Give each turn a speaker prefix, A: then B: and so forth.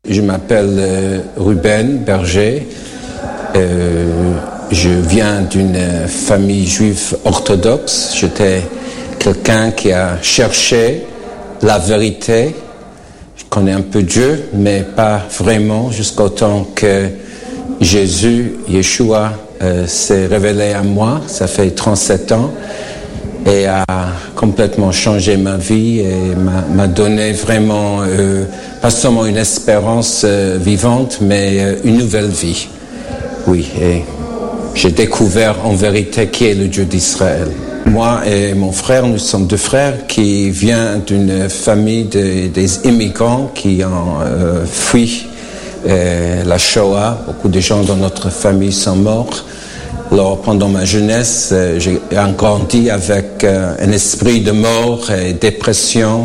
A: Je m'appelle Ruben Berger. Je viens d'une famille juive orthodoxe. J'étais quelqu'un qui a cherché la vérité. Je connais un peu Dieu, mais pas vraiment, jusqu'au temps que Jésus, Yeshua, s'est révélé à moi. Ça fait 37 ans et a complètement changé ma vie et m'a donné vraiment, pas seulement une espérance vivante, mais une nouvelle vie. Oui, et j'ai découvert en vérité qui est le Dieu d'Israël. Moi et mon frère, nous sommes deux frères qui viennent d'une famille des immigrants qui ont fui la Shoah. Beaucoup de gens dans notre famille sont morts. Alors, pendant ma jeunesse, j'ai grandi avec un esprit de mort et dépression.